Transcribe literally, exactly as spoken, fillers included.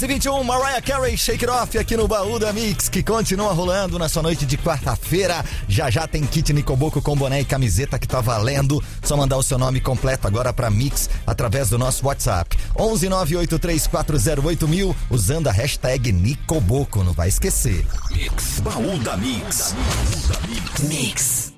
vinte e um, Mariah Carey, Shake It Off, aqui no Baú da Mix, que continua rolando na sua noite de quarta-feira. Já já tem kit Nicoboco com boné e camiseta que tá valendo. Só mandar o seu nome completo agora pra Mix através do nosso WhatsApp onze nove oito três quatro zero oito mil, usando a hashtag Nicoboco, não vai esquecer. Mix, Baú da Mix. Baú da Mix. Mix.